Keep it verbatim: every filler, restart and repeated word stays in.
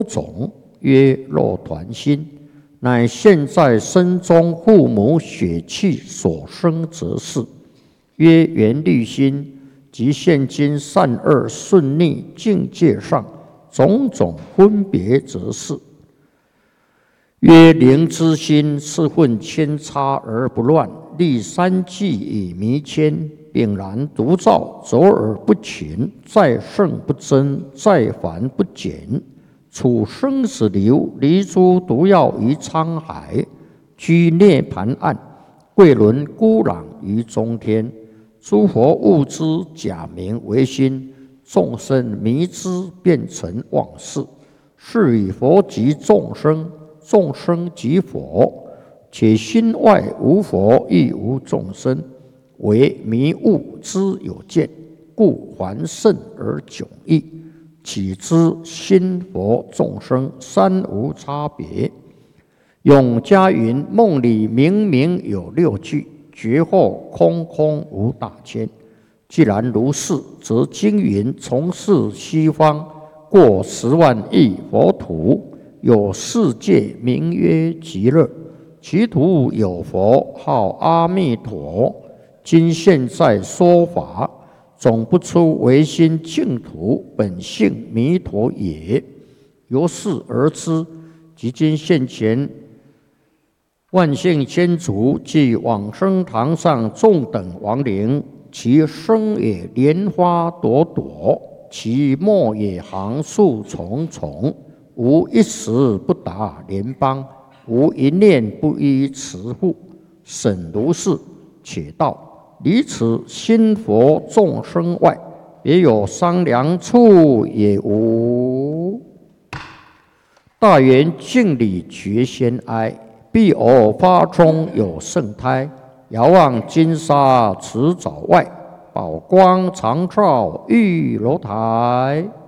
种，曰肉团心，乃现在身中父母血气所生则是，曰缘虑心，即现今善恶顺逆境界上种种分别则是。曰灵之心，是混千差而不乱，立三际以迷牵，秉然独照，走而不勤，再胜不增，再繁不减。处生死流，离诸毒药于沧海，居涅盘岸，贵轮孤朗于中天。诸佛悟之，假名为心，众生迷之，变成妄事。是以佛即众生，众生即佛，且心外无佛，亦无众生，为迷悟之有见，故还甚而迥异。岂知心佛众生三无差别？永嘉云：梦里明明有六句，觉后空空无大千。既然如是，则经云：从是西方过十万亿佛土，有世界名曰极乐，其土有佛号阿弥陀。今现在说法，总不出唯心净土，本性弥陀也。由是而知，即今现前万姓千族及往生堂上众等亡灵，其生也莲花朵朵，其末也行树重重，无一时不达莲邦，无一念不依持护。审如是，且道离此心佛众生外，别有商量处也无。大圆净理觉先哀，必偶发中有圣胎，遥望金沙池沼外，宝光常照玉楼台。